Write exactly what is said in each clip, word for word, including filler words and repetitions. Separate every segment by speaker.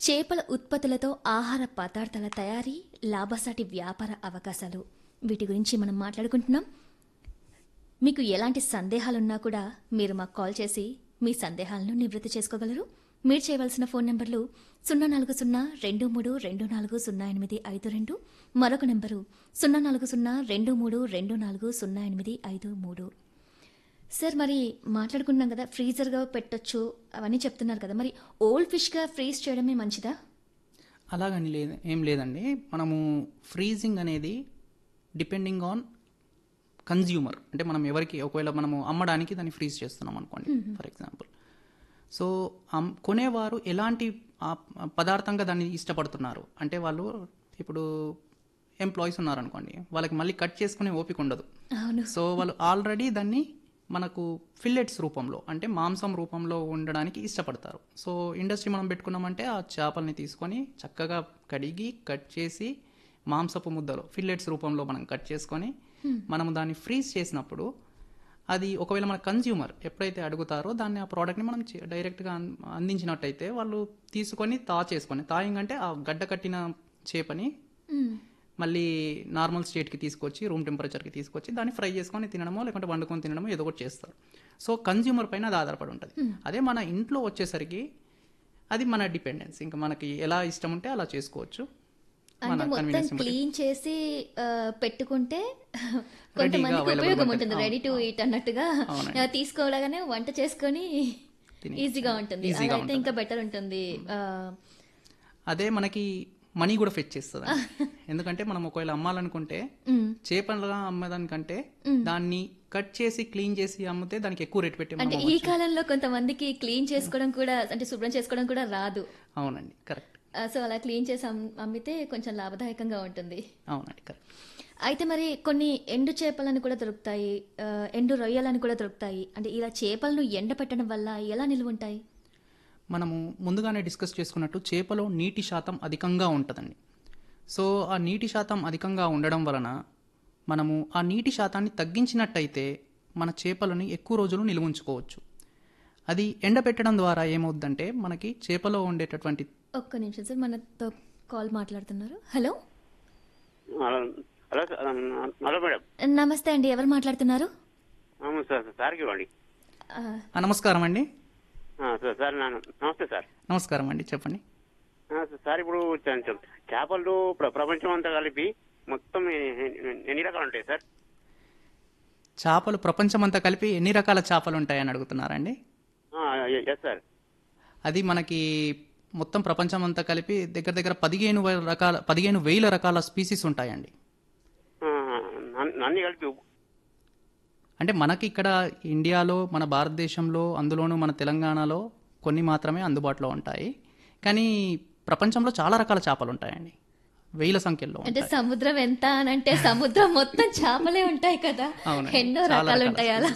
Speaker 1: చేపల ఉత్పత్తులతో ఆహార పదార్థాల తయారీ, లాభసాటి వ్యాపార అవకాశాలు, వీటి గురించి మనం మాట్లాడుకుంటున్నాం. మీకు ఎలాంటి సందేహాలున్నా కూడా మీరు మాకు కాల్ చేసి మీ సందేహాలను నివృత్తి చేసుకోగలరు. మీరు చేయవలసిన ఫోన్ నెంబర్లు సున్నా నాలుగు సున్నా రెండు మూడు రెండు నాలుగు సున్నా ఎనిమిది ఐదు రెండు, మరొక నెంబరు సున్నా నాలుగు సున్నా రెండు మూడు రెండు నాలుగు సున్నా ఎనిమిది ఐదు మూడు. సార్, మరి మాట్లాడుకున్నాం కదా, ఫ్రీజర్గా పెట్టొచ్చు అవన్నీ చెప్తున్నారు కదా, మరి ఓల్డ్ ఫిష్గా ఫ్రీజ్ చేయడమే మంచిదా?
Speaker 2: అలాగని లేదు, ఏం లేదండి. మనము ఫ్రీజింగ్ అనేది డిపెండింగ్ ఆన్ కన్జ్యూమర్, అంటే మనం ఎవరికి ఒకవేళ మనము అమ్మడానికి దాన్ని ఫ్రీజ్ చేస్తున్నాం అనుకోండి ఫర్ ఎగ్జాంపుల్. సో కొనేవారు ఎలాంటి పదార్థంగా దాన్ని ఇష్టపడుతున్నారు అంటే, వాళ్ళు ఇప్పుడు ఎంప్లాయీస్ ఉన్నారనుకోండి, వాళ్ళకి మళ్ళీ కట్ చేసుకునే ఓపిక ఉండదు. సో వాళ్ళు ఆల్రెడీ దాన్ని మనకు ఫిల్లెట్స్ రూపంలో అంటే మాంసం రూపంలో ఉండడానికి ఇష్టపడతారు. సో ఇండస్ట్రీ మనం పెట్టుకున్నామంటే ఆ చేపల్ని తీసుకొని చక్కగా కడిగి కట్ చేసి మాంసపు ముద్దలో ఫిల్లెట్స్ రూపంలో మనం కట్ చేసుకొని మనము దాన్ని ఫ్రీజ్ చేసినప్పుడు అది ఒకవేళ మన కన్జ్యూమర్ ఎప్పుడైతే అడుగుతారో దాన్ని ఆ ప్రోడక్ట్ని మనం డైరెక్ట్గా అందించినట్టయితే వాళ్ళు తీసుకొని తా చేసుకొని తాయింగ్ అంటే ఆ గడ్డ కట్టిన చేపని మళ్ళీ నార్మల్ స్టేట్కి తీసుకొచ్చి రూమ్ టెంపరేచర్కి తీసుకొచ్చి దాన్ని ఫ్రై చేసుకొని తినడమో లేకుంటే వండుకొని తినడమో ఏదో ఒకటి చేస్తారు. సో కన్జ్యూమర్ పైన అది ఆధారపడి ఉంటుంది. అదే మన ఇంట్లో వచ్చేసరికి అది మన డిపెండెన్స్, ఇంకా మనకి ఎలా ఇష్టం ఉంటే అలా చేసుకోవచ్చు.
Speaker 1: అంటే మొత్తం క్లీన్ చేసి పెట్టుకుంటే కొంతమందికి ఉపయోగం ఉంటుంది, రెడీ టు ఈట్ అన్నట్టుగా తీసుకోవడానే వంట చేసుకొని ఈజీగా ఉంటుంది. అదైతే ఇంకా బెటర్ ఉంటుంది.
Speaker 2: అదే మనకి మనీ కూడా ఫెచ్ చేస్తుంది. ఎందుకంటే మనం ఒకవేళ అమ్మాలనుకుంటే చేపలుగా అమ్మదానికంటే దాన్ని కట్ చేసి క్లీన్ చేసి అమ్మితే దానికి ఎక్కువ రేట్ పెట్టి.
Speaker 1: అంటే ఈ కాలంలో కొంతమందికి క్లీన్ చేసుకోవడం కూడా అంటే శుభ్రం చేసుకోవడం కూడా రాదు.
Speaker 2: అవునండి, కరెక్ట్.
Speaker 1: సో అలా క్లీన్ చేసి అమ్మితే కొంచెం లాభదాయకంగా ఉంటుంది.
Speaker 2: అవునండి, కరెక్ట్.
Speaker 1: అయితే మరి కొన్ని ఎండు చేపలని కూడా దొరుకుతాయి, ఎండు రొయ్యలని కూడా దొరుకుతాయి. అంటే ఇలా చేపలను ఎండపెట్టడం వల్ల ఎలా నిలువ ఉంటాయి?
Speaker 2: మనము ముందుగానే డిస్కస్ చేసుకున్నట్టు చేపలో నీటి శాతం అధికంగా ఉంటుందండి. సో ఆ నీటి శాతం అధికంగా ఉండడం వలన మనము ఆ నీటి శాతాన్ని తగ్గించినట్టయితే మన చేపలని ఎక్కువ రోజులు నిలువ ఉంచుకోవచ్చు. అది ఎండబెట్టడం ద్వారా ఏమవుద్దంటే మనకి చేపలో ఉండేటటువంటి.
Speaker 1: ఒక్క నిమిషం సార్, మనతో కాల్ మాట్లాడుతున్నారు. హలో
Speaker 3: హలో మేడం,
Speaker 1: నమస్తే అండి. ఎవరు మాట్లాడుతున్నారు?
Speaker 2: నమస్కారం అండి.
Speaker 3: సార్ నమస్తే సార్.
Speaker 2: నమస్కారం అండి, చెప్పండి
Speaker 3: సార్. ఇప్పుడు చేపలు ప్రపంచం అంతా కలిపి మొత్తం ఎన్ని రకాలు ఉంటాయి సార్?
Speaker 2: చేపలు ప్రపంచం అంతా కలిపి ఎన్ని రకాల చేపలు ఉంటాయని అడుగుతున్నారండి?
Speaker 3: Yes sir.
Speaker 2: అది మనకి మొత్తం ప్రపంచం అంతా కలిపి దగ్గర దగ్గర పదిహేను రకాల పదిహేను వేల రకాల స్పీసీస్ ఉంటాయండి.
Speaker 3: అన్ని కలిపి
Speaker 2: అంటే మనకి ఇక్కడ ఇండియాలో, మన భారతదేశంలో, అందులోనూ మన తెలంగాణలో కొన్ని మాత్రమే అందుబాటులో ఉంటాయి. కానీ ప్రపంచంలో చాలా రకాల చేపలు ఉంటాయండి, వేల సంఖ్యలో.
Speaker 1: అంటే సముద్రం ఎంత అని అంటే సముద్రం మొత్తం చేపలే ఉంటాయి కదా, ఎన్నో రకాలు ఉంటాయి అలా.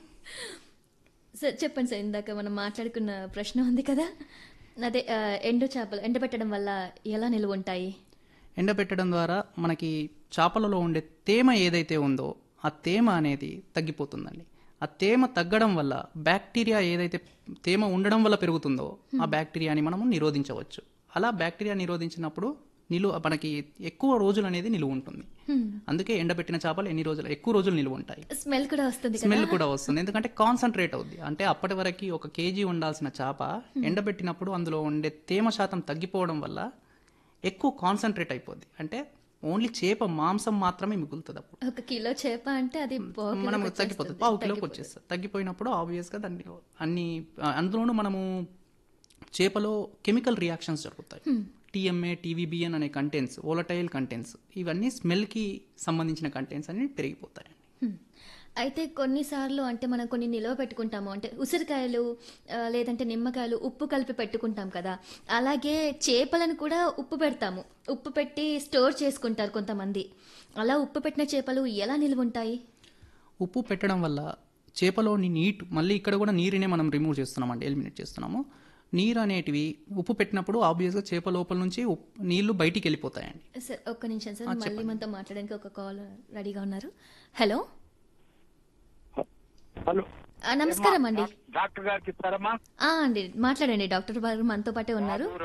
Speaker 1: సార్ చెప్పండి సార్, ఇందాక మనం మాట్లాడుకున్న ప్రశ్న ఉంది కదా, అదే ఎండు చేపలు ఎండబెట్టడం వల్ల ఎలా నిలువ ఉంటాయి?
Speaker 2: ఎండబెట్టడం ద్వారా మనకి చేపలలో ఉండే తేమ ఏదైతే ఉందో ఆ తేమ అనేది తగ్గిపోతుందండి. ఆ తేమ తగ్గడం వల్ల బ్యాక్టీరియా ఏదైతే తేమ ఉండడం వల్ల పెరుగుతుందో ఆ బ్యాక్టీరియాని మనము నిరోధించవచ్చు. అలా బ్యాక్టీరియా నిరోధించినప్పుడు నిలువ మనకి ఎక్కువ రోజులు అనేది నిలువ ఉంటుంది. అందుకే ఎండబెట్టిన చేపలు ఎన్ని రోజులు ఎక్కువ రోజులు నిలువ ఉంటాయి.
Speaker 1: స్మెల్ కూడా వస్తుంది
Speaker 2: స్మెల్ కూడా వస్తుంది ఎందుకంటే కాన్సన్ట్రేట్ అవుద్ది. అంటే అప్పటి వరకు ఒక కేజీ ఉండాల్సిన చేప ఎండబెట్టినప్పుడు అందులో ఉండే తేమ శాతం తగ్గిపోవడం వల్ల ఎక్కువ కాన్సన్ట్రేట్ అయిపోద్ది. అంటే ఓన్లీ చేప మాంసం మాత్రమే మిగులుతుంది. అప్పుడు
Speaker 1: ఒక కిలో చేప అంటే అది
Speaker 2: మనం తగ్గిపోతుంది, పావు కిలోకి వచ్చేస్తుంది. తగ్గిపోయినప్పుడు ఆబ్వియస్గా దాన్ని అన్ని అందులోనూ మనము చేపలో కెమికల్ రియాక్షన్స్ జరుగుతాయి. టీఎంఏ, టీవీబీఎన్ అనే కంటెంట్స్, వోలటైల్ కంటెంట్స్, ఇవన్నీ స్మెల్కి సంబంధించిన కంటెంట్స్ అన్ని పెరిగిపోతాయండి.
Speaker 1: అయితే కొన్నిసార్లు అంటే మనం కొన్ని నిల్వ పెట్టుకుంటాము, అంటే ఉసిరికాయలు లేదంటే నిమ్మకాయలు ఉప్పు కలిపి పెట్టుకుంటాం కదా, అలాగే చేపలను కూడా ఉప్పు పెడతాము, ఉప్పు పెట్టి స్టోర్ చేసుకుంటారు కొంతమంది. అలా ఉప్పు పెట్టిన చేపలు ఎలా నిల్వ ఉంటాయి?
Speaker 2: ఉప్పు పెట్టడం వల్ల చేపలోని నీటు, మళ్ళీ ఇక్కడ కూడా నీరునే మనం రిమూవ్ చేస్తున్నామండి, ఎలిమినేట్ చేస్తున్నాము. నీరు అనేటివి ఉప్పు పెట్టినప్పుడు ఆబ్వియస్గా చేప లోపల నుంచి నీళ్లు బయటికి వెళ్ళిపోతాయండి.
Speaker 1: సార్ ఒక్క నిమిషం సార్, మళ్ళీ మనతో మాట్లాడడానికి ఒక కాల్ రెడీగా ఉన్నారు. హలో
Speaker 4: హలో
Speaker 1: నమస్కారం అండి.
Speaker 4: డాక్టర్ గారికి ఇస్తారమ్మా?
Speaker 1: అండి మాట్లాడండి, డాక్టర్ గారు మనతో పాటే ఉన్నారు.